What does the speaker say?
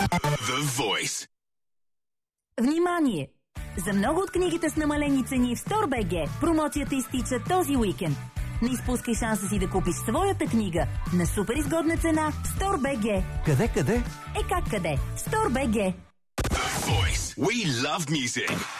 The Voice. Внимание! За много от книгите с намалени цени в Store.bg промоцията изтича този уикенд. Не изпускай шанса си да купиш своята книга на супер изгодна цена в Store.bg. Къде? Как къде? Store.bg. The Voice. We love music.